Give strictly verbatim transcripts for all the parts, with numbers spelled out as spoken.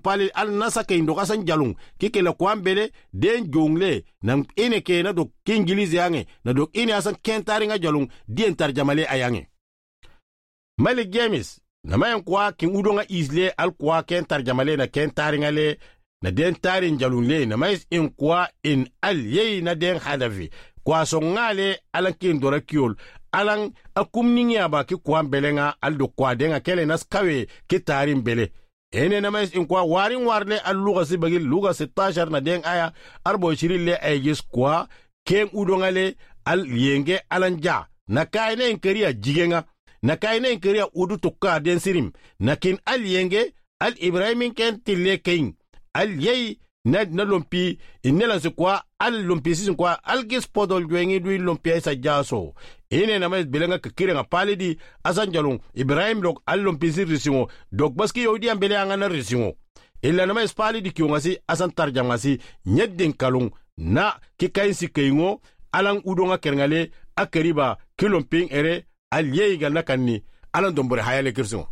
pali al nasa ke ndo kasan jalung kike la kwambele den jongle na ine ke na do kingilizi yange na do ine asan kentari nga jalung dien tarjamale ayange Malik James na mayan kwa kin udo nga isle al kwa kentar jamale na kentari nga le na den tarin jalung le na mais in kwa in al yei na den hadafi kwa so ngale alan kin dora kiol alan akum ningi aba ki kwa belenga al do kwa denga kele nas kawe ki tarin bele ene na mais in kwa warin warle al luga si bagil luga sitashar na den aya arbo shirile ay gis kwa ken udo ngale al yenge alan ja na kaine in kariya jigenga na kaina inkiriya udu tukka den sirim na kin al yenge al ibrahimin ken tille kin al yei na na lompi inela se kwa al lompi sisin kwa al gis podol jwengi du lompi isa jaso ine na mes belenga kire nga palidi asan jalung ibrahim lok al lompi sir risingo dok baski yodi ambele anga na risingo illa na mes palidi kiongasi asan tarjangasi nyedden kalung na kikain sikeingo alang udonga kerngale akeriba kilomping ere al yei galna kanni alan dombore hayale kirso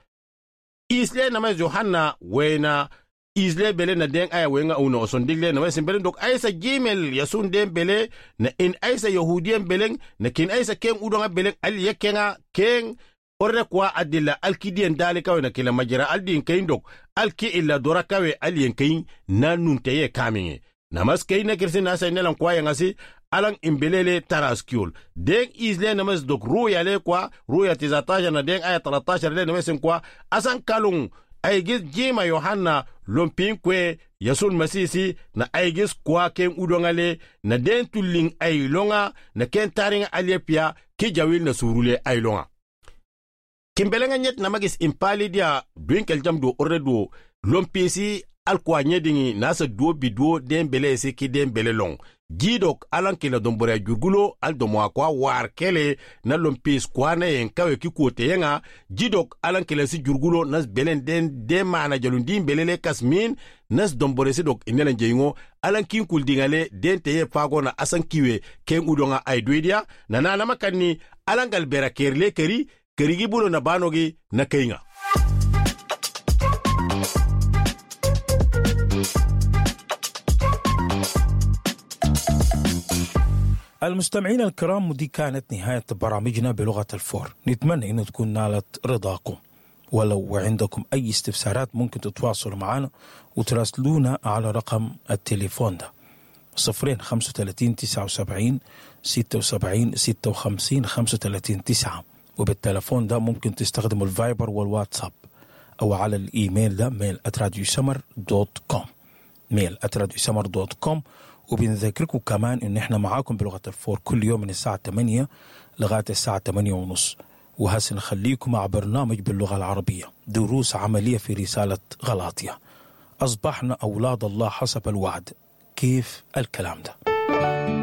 isle na mai johanna wena isle bele na den aya wenga uno oson digle na mai simbele dok aisa gmail yasun den bele na in aisa yahudien belen na kin aisa ken udonga belen al yekenga ken orre kwa adilla alkidien dale kawe na kila majira aldin kain dok alki illa dora kawe alien kain na nunteye kaminge namas kain na kirsin nasa nelan kwa yangasi alang imbelele taraskiol den isle namas dok ruya le kwa ruya tizataja na den aya thelathini le namas kwa asan kalung aigis jima yohanna lompin kwe yasun masisi na aigis kwa ken udongale na den tulling ailonga na ken taringa alepia ki jawil na surule ailonga kimbelenga nyet na magis impali dia dwinkel jamdo orredo lompisi alkwa nyedingi nasa duo biduo den bele se ki den bele long jidok alan kila dombore jurgulo al domo kwa war kele na lompis kwa na yen kawe ki kote yenga jidok alan kila si jurgulo nas belen den de mana jalundi belele kasmin nas dombore si dok inela njeingo alan kin kul dingale den teye fago na asan kiwe ken udonga ay duidia na na na makani alan gal bera kerle keri kerigi bulo na banogi na keinga. المستمعين الكرام، ودي كانت نهاية برامجنا بلغة الفور. نتمنى أن تكون نالت رضاكم، ولو عندكم أي استفسارات ممكن تتواصلوا معنا وتراسلونا على رقم التليفون ده صفرين خمسة وثلاثين تسعة وسبعين ستة وسبعين ستة وخمسين خمسة وثلاثين تسعة، وبالتليفون ده ممكن تستخدموا الفايبر والواتساب، أو على الإيميل ده ميل آت راديو سمر دوت كوم ميل آت راديو سمر دوت كوم. وبنذكركم كمان ان احنا معاكم بلغة الفور كل يوم من الساعة ثمانية لغاية الساعة ثمانية ونص، وهسه نخليكم مع برنامج باللغة العربية دروس عملية في رسالة غلاطية. أصبحنا أولاد الله حسب الوعد. كيف الكلام ده؟